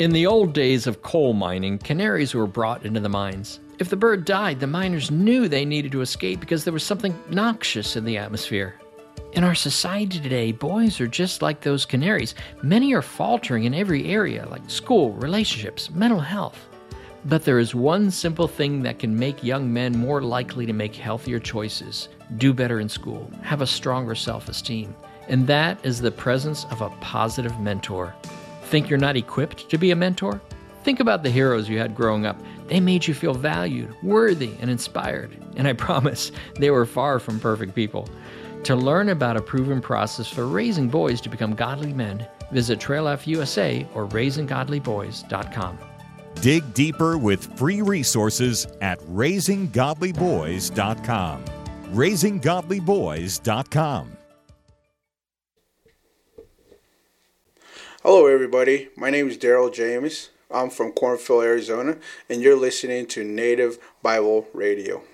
In the old days of coal mining, canaries were brought into the mines. If the bird died, the miners knew they needed to escape because there was something noxious in the atmosphere. In our society today, boys are just like those canaries. Many are faltering in every area, like school, relationships, mental health. But there is one simple thing that can make young men more likely to make healthier choices, do better in school, have a stronger self-esteem, and that is the presence of a positive mentor. Think you're not equipped to be a mentor? Think about the heroes you had growing up. They made you feel valued, worthy, and inspired. And I promise, they were far from perfect people. To learn about a proven process for raising boys to become godly men, visit Trail F USA or RaisingGodlyBoys.com. Dig deeper with free resources at RaisingGodlyBoys.com. RaisingGodlyBoys.com. Hello, everybody. My name is Daryl James. I'm from Cornfield, Arizona, and you're listening to Native Bible Radio.